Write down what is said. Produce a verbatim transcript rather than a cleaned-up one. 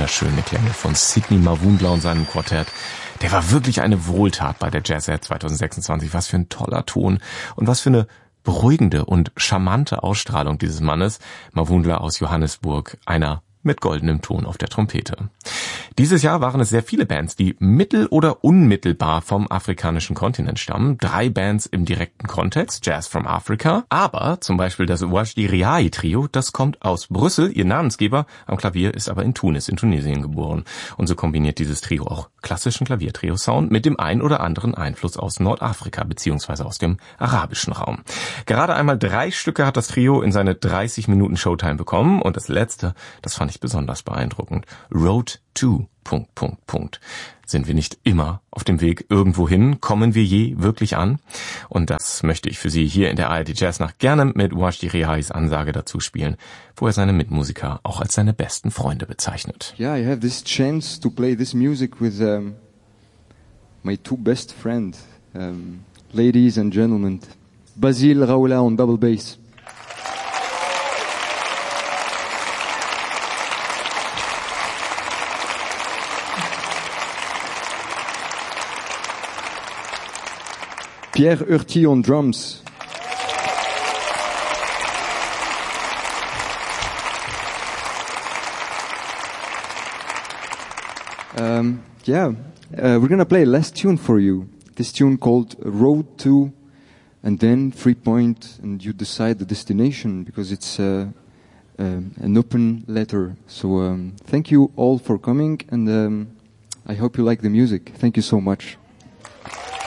wunderschöne Klänge von Sidney Mavundla und seinem Quartett. Der war wirklich eine Wohltat bei der Jazzette zwanzig sechsundzwanzig. Was für ein toller Ton und was für eine beruhigende und charmante Ausstrahlung dieses Mannes. Mavundla aus Johannesburg, einer mit goldenem Ton auf der Trompete. Dieses Jahr waren es sehr viele Bands, die mittel- oder unmittelbar vom afrikanischen Kontinent stammen. Drei Bands im direkten Kontext, Jazz from Africa. Aber zum Beispiel das Wajdi Riai Trio, das kommt aus Brüssel. Ihr Namensgeber am Klavier ist aber in Tunis, in Tunesien geboren. Und so kombiniert dieses Trio auch klassischen Klaviertrio-Sound mit dem ein oder anderen Einfluss aus Nordafrika bzw. aus dem arabischen Raum. Gerade einmal drei Stücke hat das Trio in seine dreißig Minuten Showtime bekommen. Und das letzte, das fand ich besonders beeindruckend. Road to... Punkt, Punkt, Punkt. Sind wir nicht immer auf dem Weg irgendwo hin? Kommen wir je wirklich an? Und das möchte ich für Sie hier in der A R D Jazz Nacht gerne mit Wajdi Riais Ansage dazu spielen, wo er seine Mitmusiker auch als seine besten Freunde bezeichnet. Yeah, I have this chance to play this music with um, my two best friends, um, ladies and gentlemen, Basile Raoula on double bass. Pierre Urti on drums. Um, yeah, uh, we're gonna play a last tune for you. This tune called Road to, and then three point, and you decide the destination because it's uh, uh, an open letter. So um, thank you all for coming, and um, I hope you like the music. Thank you so much.